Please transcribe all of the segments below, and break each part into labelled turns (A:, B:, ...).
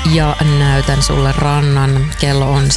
A: ja näytän sulle rannan. Kello on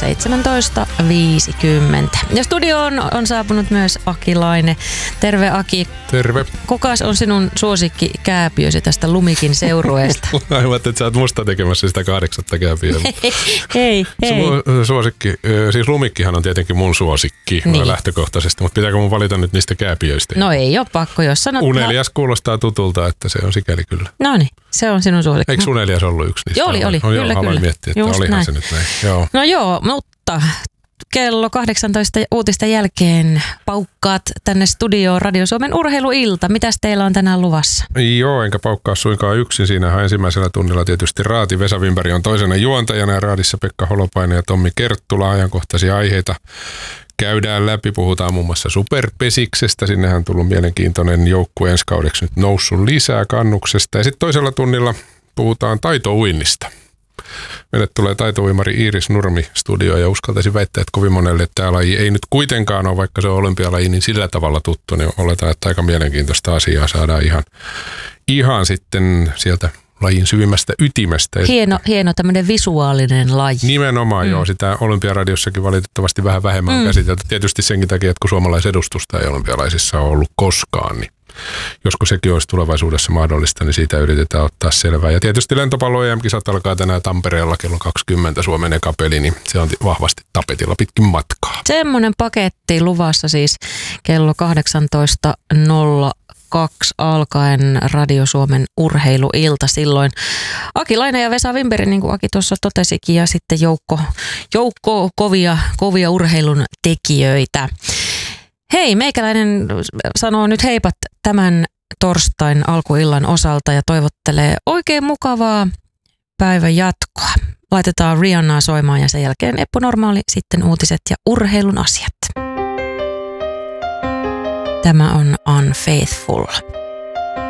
A: 17.50. Ja studioon on saapunut myös Aki Laine. Terve Aki.
B: Terve.
A: Kukas on sinun suosikki kääpiösi tästä Lumikin seurueesta?
B: Aivan, että sä oot musta tekemässä sitä 8. kääpiöä.
A: Hei.
B: Suosikki, siis Lumikkihan on tietenkin mun suosikki niin lähtökohtaisesti, mutta pitääkö mun valita nyt niistä kääpiöistä?
A: No ei ole pakko, jos sanot.
B: Unelias kuulostaa tutulta, että se on sikäli kyllä.
A: No niin, se on sinun suosikki.
B: Eikö Unelias ollut yksi niistä?
A: Joo, oli. Kyllä.
B: Aloin miettiä, että
A: just
B: olihan
A: näin.
B: se nyt näin. Joo.
A: No joo, mutta kello 18 uutisten jälkeen paukkaat tänne studioon Radio Suomen urheiluilta. Mitäs teillä on tänään luvassa?
B: Joo, enkä paukkaa suinkaan yksin. Siinähän ensimmäisellä tunnilla tietysti Raati. Vesa Wimberg on toisena juontajana ja Raadissa Pekka Holopainen ja Tommi Kerttula. Ajankohtaisia aiheita käydään läpi. Puhutaan muun muassa Superpesiksestä. Sinnehän on tullut mielenkiintoinen joukkue ensi kaudeksi nyt noussut lisää Kannuksesta. Ja sitten toisella tunnilla puhutaan taitouinnista. Meille tulee taitouimari Iiris Nurmi studioon ja uskaltaisin väittää, että kovin monelle tämä laji ei nyt kuitenkaan ole, vaikka se on olympialaji, niin sillä tavalla tuttu, niin oletaan, että aika mielenkiintoista asiaa saadaan ihan sitten sieltä lajin syvimmästä ytimestä.
A: Hieno tämmöinen visuaalinen laji.
B: Nimenomaan joo, sitä Olympiaradiossakin valitettavasti vähän vähemmän on käsitelty. Tietysti senkin takia, että kun suomalaisedustusta ei olympialaisissa ole ollut koskaan, niin josko sekin olisi tulevaisuudessa mahdollista, niin siitä yritetään ottaa selvää. Ja tietysti lentopallo EM-kisat alkaa tänään Tampereella kello 20 Suomen eka peli, niin se on vahvasti tapetilla pitkin matkaa.
A: Semmoinen paketti luvassa siis kello 18.02 alkaen Radio Suomen urheiluilta silloin. Aki Laine ja Vesa Wimberg, niin kuin Aki tuossa totesikin, ja sitten joukko kovia urheilun tekijöitä. Hei, meikäläinen sanoo nyt heipat tämän torstain alkuillan osalta ja toivottelee oikein mukavaa päivän jatkoa. Laitetaan Rihannaa soimaan ja sen jälkeen Eppu Normaali, sitten uutiset ja urheilun asiat. Tämä on Unfaithful.